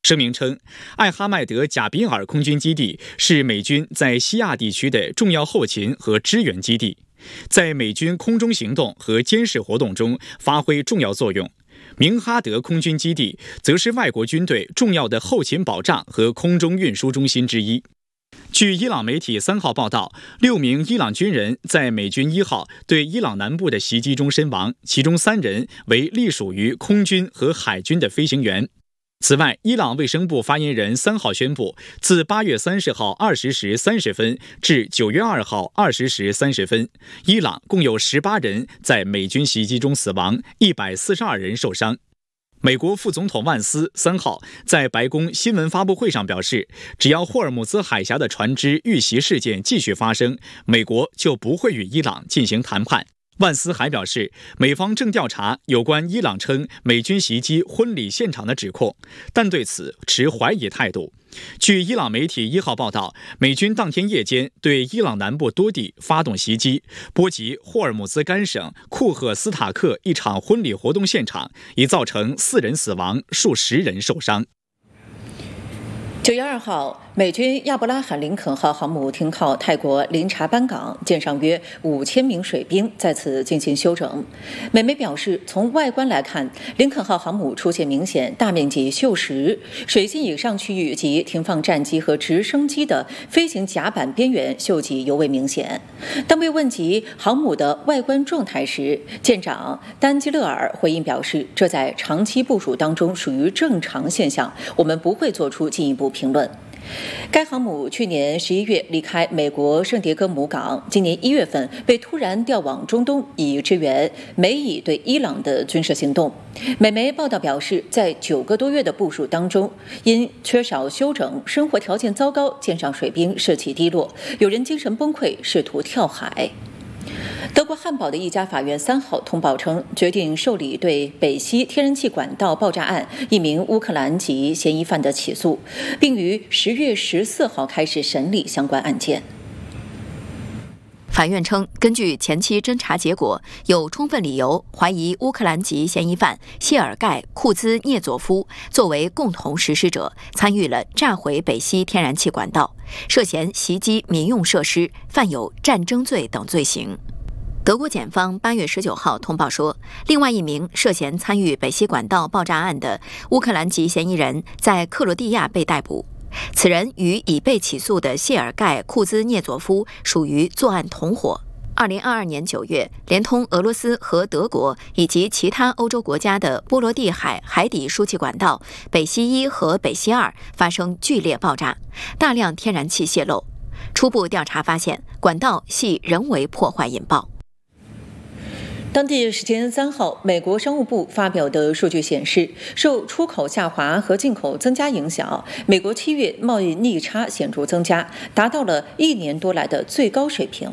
声明称，艾哈迈德贾宾尔空军基地是美军在西亚地区的重要后勤和支援基地，在美军空中行动和监视活动中发挥重要作用。明哈德空军基地则是外国军队重要的后勤保障和空中运输中心之一。据伊朗媒体3号报道，6名伊朗军人在美军1号对伊朗南部的袭击中身亡，其中3人为隶属于空军和海军的飞行员。此外，伊朗卫生部发言人3号宣布，自8月30号20时30分至9月2号20时30分，伊朗共有18人在美军袭击中死亡，142人受伤。美国副总统万斯3号在白宫新闻发布会上表示，只要霍尔木兹海峡的船只遇袭事件继续发生，美国就不会与伊朗进行谈判。万斯还表示，美方正调查有关伊朗称美军袭击婚礼现场的指控，但对此持怀疑态度。据伊朗媒体1号报道，美军当天夜间对伊朗南部多地发动袭击，波及霍尔木兹干省库赫斯塔克一场婚礼活动现场，已造成4人死亡，数十人受伤。 9月2号，美军亚伯拉罕·林肯号航母停靠泰国林察班港，舰上约5000名水兵在此进行休整。美媒表示，从外观来看，林肯号航母出现明显大面积锈蚀，水心以上区域及停放战机和直升机的飞行甲板边缘锈迹尤为明显。当被问及航母的外观状态时，舰长丹基勒尔回应表示，这在长期部署当中属于正常现象，我们不会做出进一步评论。该航母去年11月离开美国圣迭戈母港，今年1月份被突然调往中东，以支援美以对伊朗的军事行动。美媒报道表示，在9个多月的部署当中，因缺少休整、生活条件糟糕，舰上水兵士气低落，有人精神崩溃，试图跳海。德国汉堡的一家法院3号通报称，决定受理对北溪天然气管道爆炸案一名乌克兰籍嫌疑犯的起诉，并于10月14号开始审理相关案件。 法院称，根据前期侦查结果，有充分理由怀疑乌克兰籍嫌疑犯谢尔盖·库兹涅佐夫作为共同实施者，参与了炸毁北溪天然气管道，涉嫌袭击民用设施，犯有战争罪等罪行。德国检方8月19号通报说，另外一名涉嫌参与北溪管道爆炸案的乌克兰籍嫌疑人在克罗地亚被逮捕。此人与已被起诉的谢尔盖·库兹涅佐夫属于作案同伙。2022年9月，连通俄罗斯和德国以及其他欧洲国家的波罗的海海底输气管道北溪1和北溪2发生剧烈爆炸，大量天然气泄漏。初步调查发现，管道系人为破坏引爆。 当地时间3号，美国商务部发表的数据显示，受出口下滑和进口增加影响，美国7月贸易逆差显著增加，达到了1年多来的最高水平。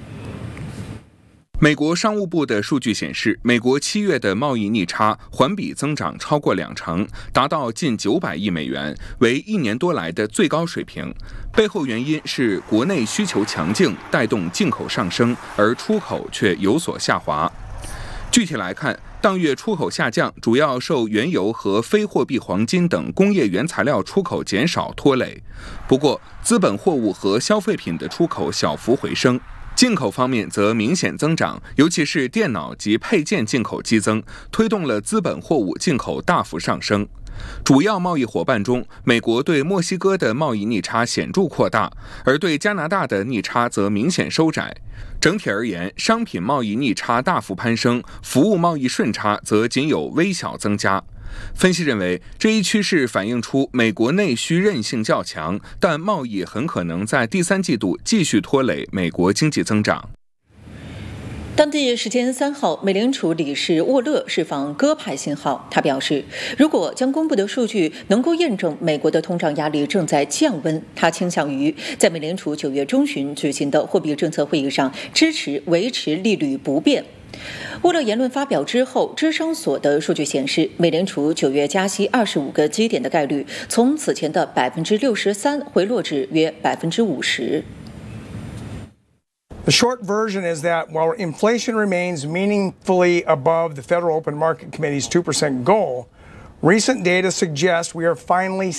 美国商务部的数据显示，美国7月的贸易逆差环比增长超过20%，达到近900亿美元，为1年多来的最高水平。背后原因是国内需求强劲，带动进口上升，而出口却有所下滑。具体来看，当月出口下降主要受原油和非货币黄金等工业原材料出口减少拖累。不过，资本货物和消费品的出口小幅回升。进口方面则明显增长，尤其是电脑及配件进口激增，推动了资本货物进口大幅上升。主要贸易伙伴中，美国对墨西哥的贸易逆差显著扩大，而对加拿大的逆差则明显收窄。整体而言，商品贸易逆差大幅攀升，服务贸易顺差则仅有微小增加。分析认为，这一趋势反映出美国内需韧性较强，但贸易很可能在第3季度继续拖累美国经济增长。 当地时间3号，美联储理事沃勒释放鸽派信号。他表示，如果将公布的数据能够验证美国的通胀压力正在降温，他倾向于在美联储9月中旬举行的货币政策会议上支持维持利率不变。沃勒言论发表之后，芝商所的数据显示，美联储9月加息25个基点的概率从此前的63%回落至约50%。 The short version is that while inflation remains meaningfully above the Federal Open Market Committee's 2% goal, recent data suggests we are finally